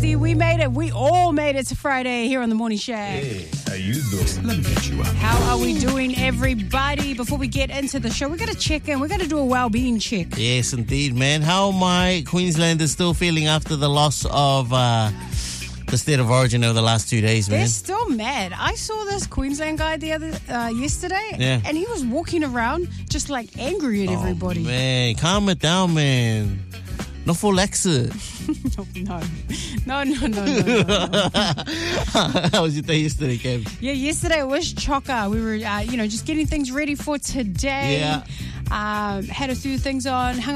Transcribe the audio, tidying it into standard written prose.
Christy. We made it. We all made it to Friday here on the Morning Shack. Hey, how you doing? Let me get you up. How are we doing, everybody? Before we get into the show, we're going to check in. We're going to do a well-being check. Yes, indeed, man. How are my Queenslanders still feeling after the loss of the state of origin over the last 2 days, man? They're still mad. I saw this Queensland guy yesterday, Yeah. and he was walking around just like angry at everybody. Man, calm it down, man. No full exit. No. How was your day yesterday, Kev? Yeah, yesterday it was chocker. We were, just getting things ready for today. Yeah. Had a few things on, hung